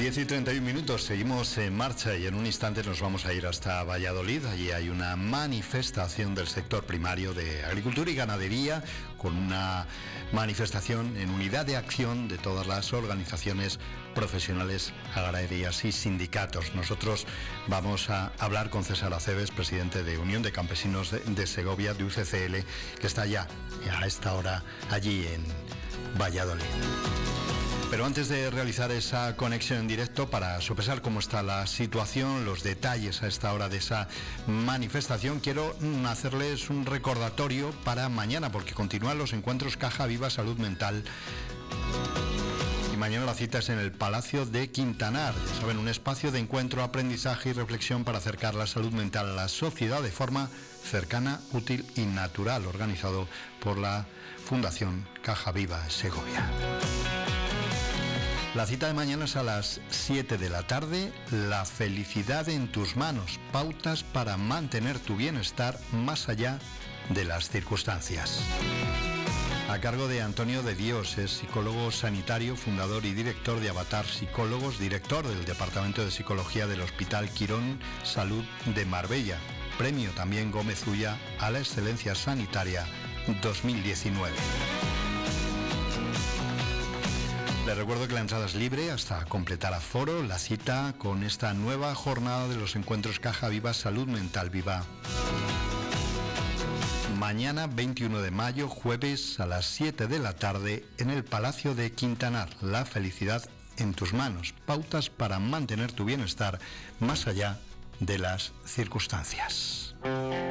10:31, seguimos en marcha y en un instante nos vamos a ir hasta Valladolid. Allí hay una manifestación del sector primario de agricultura y ganadería, con una manifestación en unidad de acción de todas las organizaciones profesionales agrarias y sindicatos. Nosotros vamos a hablar con César Aceves, presidente de Unión de Campesinos de Segovia, de UCCL, que está ya a esta hora allí en Valladolid. Pero antes de realizar esa conexión en directo para sopesar cómo está la situación, los detalles a esta hora de esa manifestación, quiero hacerles un recordatorio para mañana, porque continúan los encuentros Caja Viva Salud Mental. Y mañana la cita es en el Palacio de Quintanar. Ya saben, un espacio de encuentro, aprendizaje y reflexión para acercar la salud mental a la sociedad de forma cercana, útil y natural, organizado por la Fundación Caja Viva Segovia. La cita de mañana es a las 7 de la tarde. La felicidad en tus manos. Pautas para mantener tu bienestar más allá de las circunstancias. A cargo de Antonio de Dios, es psicólogo sanitario, fundador y director de Avatar Psicólogos, director del Departamento de Psicología del Hospital Quirón Salud de Marbella. Premio también Gómez Ulla a la Excelencia Sanitaria 2019. Les recuerdo que la entrada es libre hasta completar aforo. La cita con esta nueva jornada de los encuentros Caja Viva Salud Mental Viva. Mañana 21 de mayo, jueves a las 7 de la tarde en el Palacio de Quintanar. La felicidad en tus manos. Pautas para mantener tu bienestar más allá de las circunstancias.